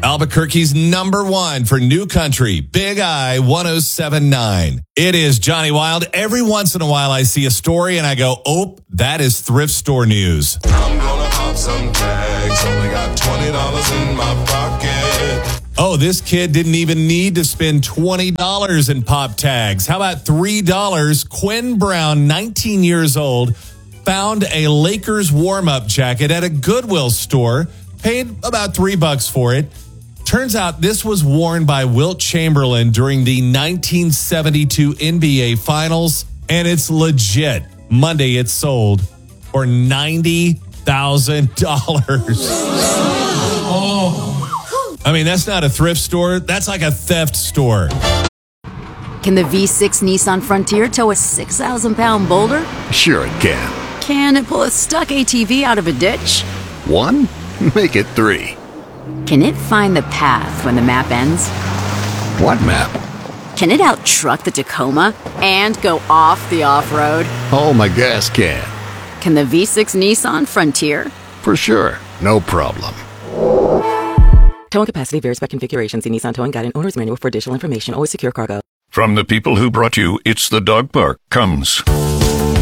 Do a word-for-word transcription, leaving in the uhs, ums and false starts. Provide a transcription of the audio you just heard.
Albuquerque's number one for new country, Big I one oh seven point nine. It is Johnny Wild. Every once in a while I see a story and I go, oh, that is thrift store news. I'm gonna pop some tags, only got twenty dollars in my pocket. Oh, this kid didn't even need to spend twenty dollars in pop tags. How about three dollars? Quinn Brown, nineteen years old, found a Lakers warm-up jacket at a Goodwill store, paid about three bucks for it. Turns out this was worn by Wilt Chamberlain during the nineteen seventy-two N B A Finals, and it's legit. Monday, it sold for ninety thousand dollars. Oh. I mean, that's not a thrift store. That's like a theft store. Can the V six Nissan Frontier tow a six thousand pound boulder? Sure it can. Can it pull a stuck A T V out of a ditch? One? Make it three. Can it find the path when the map ends? What map? Can it out-truck the Tacoma and go off the off-road? Oh, my gas can. Can the V six Nissan Frontier? For sure. No problem. Towing capacity varies by configuration. See Nissan Towing Guide and Owner's Manual for additional information. Always secure cargo. From the people who brought you It's the Dog Park comes...